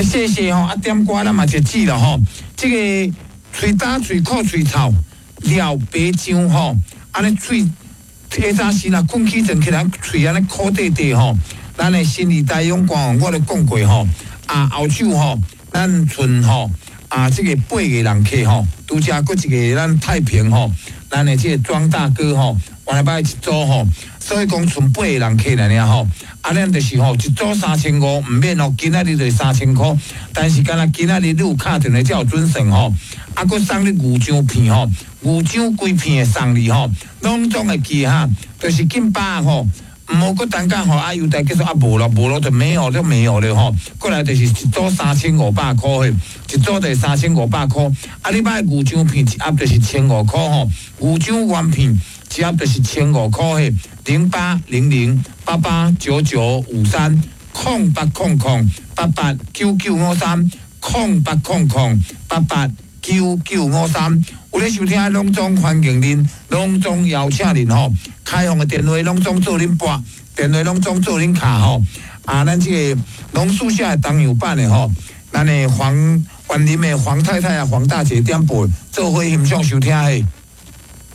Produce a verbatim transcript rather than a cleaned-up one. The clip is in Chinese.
啊，谢谢吼，啊点歌咱嘛就记了吼。这个喙焦、喙苦、喙臭，了白酱吼，安尼喙提早时若困起阵起来，喙安尼苦滴滴吼。咱的心理大勇官，我咧讲过吼，啊后手吼，咱剩吼啊这个八个人客吼，拄则搁一个咱太平吼，咱的这个庄大哥吼，原来摆一组吼，所以讲剩八个人客来尔吼，啊咱就是吼一组三千五，毋免哦，今仔日就三千块，但是敢若今仔日你有敲电话才有准算吼，啊搁送你牛樟片吼，牛樟规片会送你吼，拢总会记哈，就是紧把吼。唔好搁等间吼，啊有代结束啊无咯，无咯就没有就没有了吼。过来就是一组三千五百块嘿，一组就三千五百块。啊，你买牛樟片一盒就是千五块吼，牛樟原片一盒就是千五块嘿。零八零零八八九九五三空八空空八八九九五三空八空空八八九九五三。有咧收听拢总欢迎恁，拢总邀请恁吼。开放的电话拢总做恁拨，电话拢总做恁卡吼。啊，咱这个榕树下的当阳版的吼，咱的黄园林的黄太太啊、黄大姐点播，做伙欣赏收听嘿。